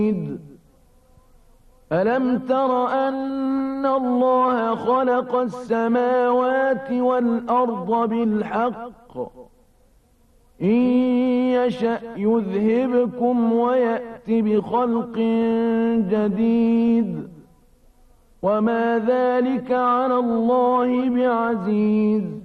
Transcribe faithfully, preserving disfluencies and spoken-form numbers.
ألم تر أن الله خلق السماوات والأرض بالحق إن يشأ يذهبكم ويأت بخلق جديد وما ذلك على الله بعزيز